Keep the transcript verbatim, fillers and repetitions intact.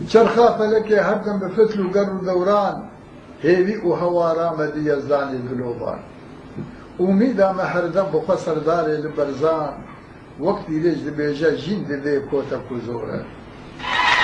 چرخا فەلەکێ هەردەم بە فتل و گەڕ و دەوران هێوی و هەوارامە دیەزدانی دلۆبان ئومیدامە هەردەم بخوا سەردارێ لە بەرزان وەکتی لێش دەبێژە ژین دەدێ کۆتە کوزۆرە